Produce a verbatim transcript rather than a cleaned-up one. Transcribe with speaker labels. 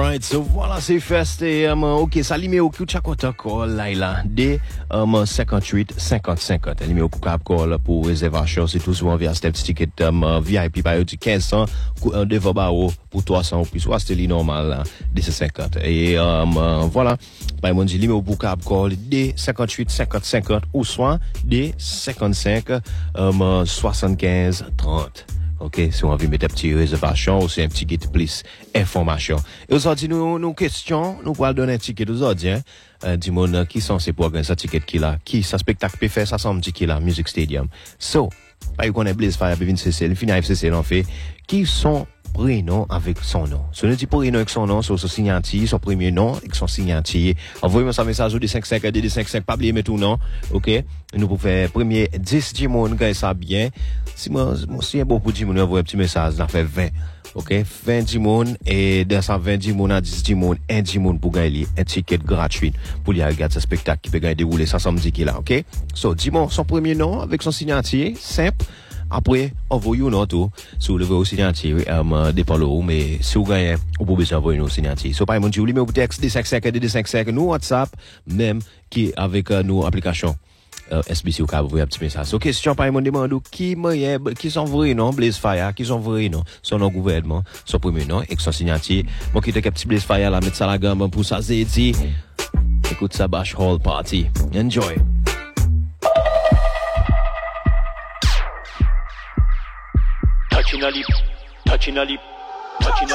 Speaker 1: Alright, so voilà, c'est fait. Et, um, ok, ça numéro qui tu as contact call là, là, de um, cinquante-huit cinquante cinquante. Le numéro pour call pour réservation, c'est tout souvent via Step Ticket um, V I P par quinze cents, un devant barreau pour trois cents, puis soit c'était normal là, de cinquante. Et um, uh, voilà, par exemple, le numéro pour call de cinquante-huit cinquante cinquante ou soit de cinquante-cinq um, soixante-quinze trente. Ok, si on veut mettre un petit réservation ou c'est un petit get plus information. Et aujourd'hui, nous, nous question, nous allons donner un ticket aujourd'hui, hein. Euh, dis-moi, qui sont ces programmes, ce ticket qui là, qui, ce spectacle peut faire, ça semble qui là, Music Stadium. So, pas qu'on est Blaze Fire, Bevin C C, le final F C C, l'en fait, qui sont prénom avec son nom. Ce n'est pas prénom avec son nom, c'est son signature, son premier nom avec son signature. Envoyez-moi ça message au D cinquante-cinq, D cinquante-cinq, pas oublier mettre tout nom, ok? Nous pouvons faire premier dix Jimon, gagne ça bien. Si moi, si un bon pour Jimon, envoie un petit message, on a fait vingt. Ok? vingt Jimon, et dans ça vingt Jimon à dix Jimon, un Jimon pour gagner un ticket gratuit pour y regarder ce spectacle qui peut gagner dérouler ça samedi qui là, ok? So, Jimon, son premier nom avec son signature, simple. Après, envoyez-nous notre tout. Si vous voulez au signature, euh, dépend de où, mais si vous gagnez, vous pouvez besoin envoyer nos signatures. So, par exemple, si vous voulez, vous texte D cinquante-cinq, D cinquante-cinq, nous WhatsApp, même, qui avec euh, nos applications, euh, S B C, vous pouvez envoyer un petit message. So, question, par exemple, demande qui moyen, qui sont vrais, non, Blaze Fire, qui sont vrais, non, son nom gouvernement, son premier nom, et son signature. Moi, qui te un petit Blaze Fire, là, mettre ça la gamme pour ça, c'est dit. Écoute ça, Bash Hall Party. Enjoy.
Speaker 2: Touching a lip, touching a lip, touching a